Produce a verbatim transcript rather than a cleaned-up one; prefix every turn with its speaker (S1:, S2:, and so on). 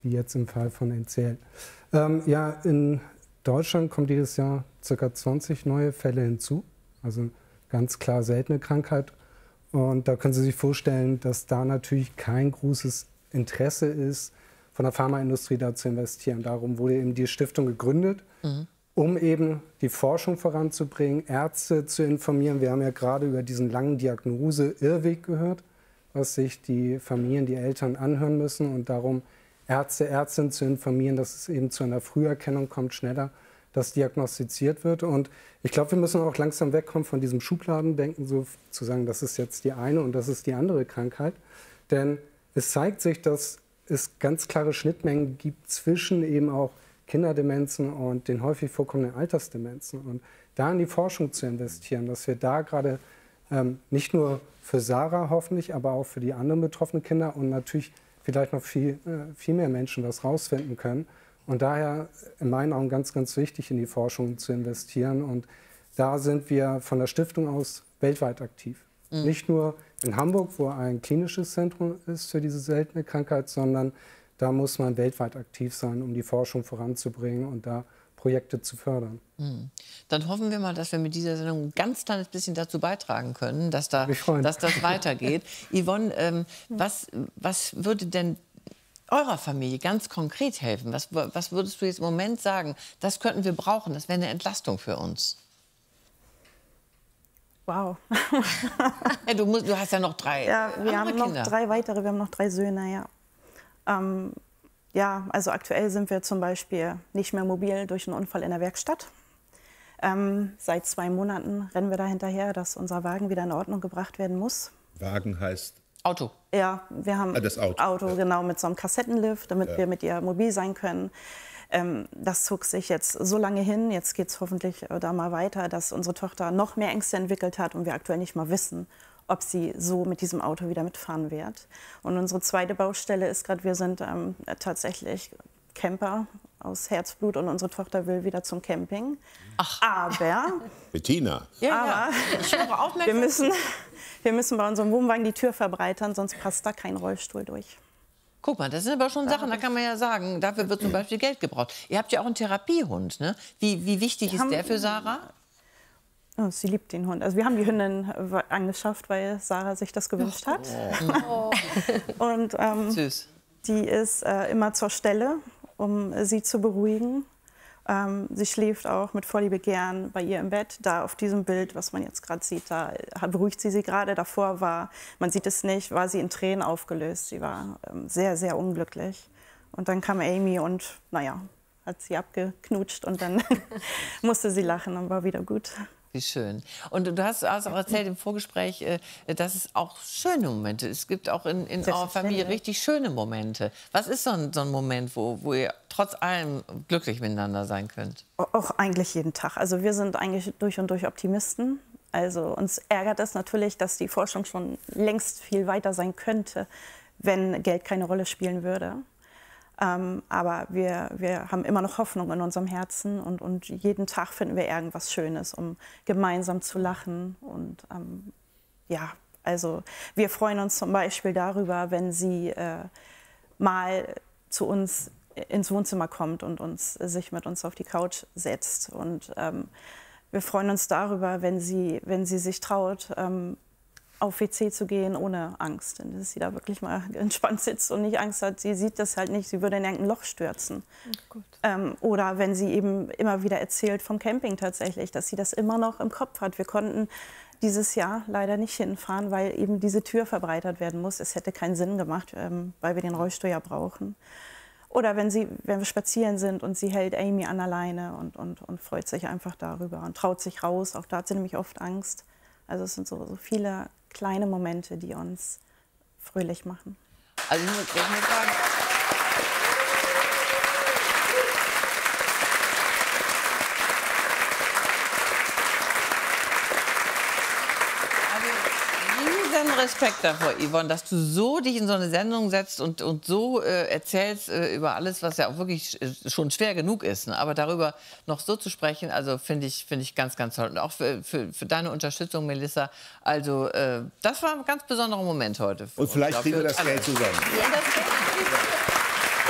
S1: wie jetzt im Fall von N C L. Ähm, ja, in Deutschland kommt jedes Jahr ca. zwanzig neue Fälle hinzu, also ganz klar seltene Krankheit. Und da können Sie sich vorstellen, dass da natürlich kein großes Interesse ist, von der Pharmaindustrie da zu investieren. Darum wurde eben die Stiftung gegründet, mhm. um eben die Forschung voranzubringen, Ärzte zu informieren. Wir haben ja gerade über diesen langen Diagnose-Irrweg gehört, was sich die Familien, die Eltern anhören müssen. Und darum Ärzte, Ärztinnen zu informieren, dass es eben zu einer Früherkennung kommt, schneller, dass diagnostiziert wird. Und ich glaube, wir müssen auch langsam wegkommen von diesem Schubladendenken, so zu sagen, das ist jetzt die eine und das ist die andere Krankheit. Denn es zeigt sich, dass es ganz klare Schnittmengen gibt zwischen eben auch Kinderdemenzen und den häufig vorkommenden Altersdemenzen. Und da in die Forschung zu investieren, dass wir da gerade ähm, nicht nur für Sarah hoffentlich, aber auch für die anderen betroffenen Kinder und natürlich vielleicht noch viel, äh, viel mehr Menschen was rausfinden können. Und daher in meinen Augen ganz, ganz wichtig, in die Forschung zu investieren. Und da sind wir von der Stiftung aus weltweit aktiv. Mhm. Nicht nur in Hamburg, wo ein klinisches Zentrum ist für diese seltene Krankheit, sondern da muss man weltweit aktiv sein, um die Forschung voranzubringen und da Projekte zu fördern.
S2: Mhm. Dann hoffen wir mal, dass wir mit dieser Sendung ein ganz kleines bisschen dazu beitragen können, dass, da, dass das weitergeht. Yvonne, ähm, was, was würde denn eurer Familie ganz konkret helfen? Was, was würdest du jetzt im Moment sagen, das könnten wir brauchen, das wäre eine Entlastung für uns?
S3: Wow.
S2: Ja, du, musst, du hast ja noch drei
S3: Ja, wir haben
S2: Kinder.
S3: noch drei weitere, wir haben noch drei Söhne, ja. Ähm, ja, also aktuell sind wir zum Beispiel nicht mehr mobil durch einen Unfall in der Werkstatt. Ähm, seit zwei Monaten rennen wir da hinterher, dass unser Wagen wieder in Ordnung gebracht werden muss.
S4: Wagen heißt?
S2: Auto.
S3: Ja, wir haben
S4: ah, das Auto,
S3: Auto
S4: ja.
S3: genau, mit so einem Kassettenlift, damit
S4: ja.
S3: wir mit ihr mobil sein können. Ähm, das zog sich jetzt so lange hin, jetzt geht es hoffentlich äh, da mal weiter, dass unsere Tochter noch mehr Ängste entwickelt hat und wir aktuell nicht mal wissen, ob sie so mit diesem Auto wieder mitfahren wird. Und unsere zweite Baustelle ist gerade, wir sind ähm, tatsächlich Camper aus Herzblut und unsere Tochter will wieder zum Camping.
S2: Ach.
S3: Aber,
S4: Bettina.
S2: Ja,
S3: aber
S2: ja. Ich höre aufmerksam.
S3: wir, müssen, wir müssen bei unserem Wohnwagen die Tür verbreitern, sonst passt da kein Rollstuhl durch.
S2: Guck mal, das sind aber schon
S3: da
S2: Sachen, da kann man ja sagen, dafür wird zum Beispiel Geld gebraucht. Ihr habt ja auch einen Therapiehund, ne? Wie, wie wichtig
S3: wir
S2: ist
S3: haben,
S2: der für Sarah?
S3: Oh, sie liebt den Hund. Also wir haben die Hündin angeschafft, weil Sarah sich das gewünscht hat.
S2: Oh.
S3: Und ähm,
S2: Süß.
S3: die ist äh, immer zur Stelle, um äh, sie zu beruhigen. Ähm, sie schläft auch mit Vorliebe gern bei ihr im Bett. Da auf diesem Bild, was man jetzt gerade sieht, da beruhigt sie sie gerade. Davor war, man sieht es nicht, war sie in Tränen aufgelöst. Sie war ähm, sehr, sehr unglücklich. Und dann kam Amy und, naja, hat sie abgeknutscht und dann musste sie lachen und war wieder gut.
S2: Wie schön. Und du hast, hast auch erzählt im Vorgespräch, dass es auch schöne Momente es gibt auch in, in eurer Familie richtig schöne Momente. Was ist so ein, so ein Moment, wo, wo ihr trotz allem glücklich miteinander sein könnt?
S3: Auch eigentlich jeden Tag. Also wir sind eigentlich durch und durch Optimisten. Also uns ärgert es natürlich, dass die Forschung schon längst viel weiter sein könnte, wenn Geld keine Rolle spielen würde. Ähm, aber wir, wir haben immer noch Hoffnung in unserem Herzen und, und jeden Tag finden wir irgendwas Schönes, um gemeinsam zu lachen. Und ähm, ja, also wir freuen uns zum Beispiel darüber, wenn sie äh, mal zu uns ins Wohnzimmer kommt und uns, sich mit uns auf die Couch setzt. Und ähm, wir freuen uns darüber, wenn sie, wenn sie sich traut, ähm, auf W C zu gehen ohne Angst. Denn dass sie da wirklich mal entspannt sitzt und nicht Angst hat. Sie sieht das halt nicht, sie würde in irgendein Loch stürzen.
S5: Oh
S3: ähm, oder wenn sie eben immer wieder erzählt vom Camping tatsächlich, dass sie das immer noch im Kopf hat. Wir konnten dieses Jahr leider nicht hinfahren, weil eben diese Tür verbreitert werden muss. Es hätte keinen Sinn gemacht, ähm, weil wir den Rollstuhl ja brauchen. Oder wenn, sie, wenn wir spazieren sind und sie hält Amy an der Leine und, und, und freut sich einfach darüber und traut sich raus. Auch da hat sie nämlich oft Angst. Also es sind so, so viele kleine Momente, die uns fröhlich machen.
S2: Also ich muss, ich muss sagen, riesen Respekt davor, Yvonne, dass du so dich in so eine Sendung setzt und, und so äh, erzählst äh, über alles, was ja auch wirklich äh, schon schwer genug ist. Ne? Aber darüber noch so zu sprechen, also finde ich, find ich ganz, ganz toll. Und auch für, für, für deine Unterstützung, Melissa. Also äh, das war ein ganz besonderer Moment heute.
S4: Und vielleicht
S2: uns,
S4: kriegen wir das Geld zusammen.
S2: Ja, das Geld.